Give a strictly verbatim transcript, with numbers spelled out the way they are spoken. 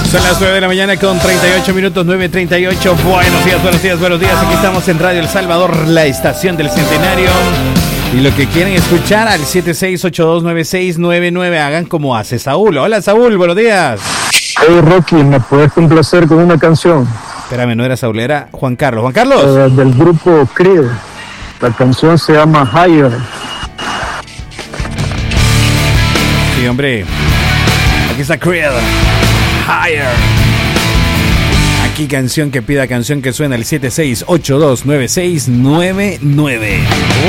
Son las nueve de la mañana con treinta y ocho minutos, nueve treinta y ocho. Buenos días, buenos días, buenos días. Aquí estamos en Radio El Salvador, la estación del Centenario. Y lo que quieren escuchar al siete seis ocho dos nueve seis nueve nueve. Hagan como hace Saúl. Hola, Saúl, buenos días. Hey, Rocky, ¿me puedes complacer con una canción? Espérame, no era Saúl, era Juan Carlos. Juan Carlos. Uh, del grupo Creed. La canción se llama Higher. Sí, hombre. Aquí está Creed. Higher. Aquí canción que pida canción que suena el siete seis ocho dos nueve seis nueve nueve.